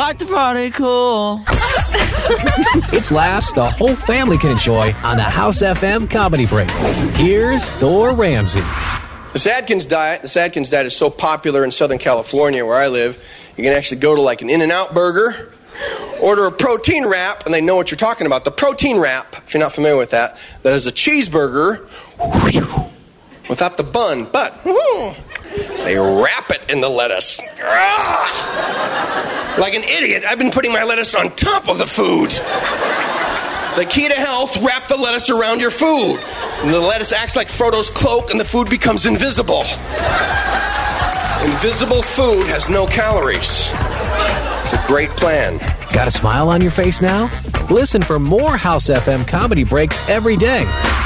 Like the party cool. It's laughs the whole family can enjoy on the House FM Comedy Break. Here's Thor Ramsey. The Sadkins diet is so popular in Southern California, where I live, you can actually go to like an In-N-Out burger, order a protein wrap, and they know what you're talking about. The protein wrap, if you're not familiar with that is a cheeseburger without the bun, but they wrap it in the lettuce. Like an idiot, I've been putting my lettuce on top of the food. The key to health, wrap the lettuce around your food. And the lettuce acts like Frodo's cloak and the food becomes invisible. Invisible food has no calories. It's a great plan. Got a smile on your face now? Listen for more House FM Comedy Breaks every day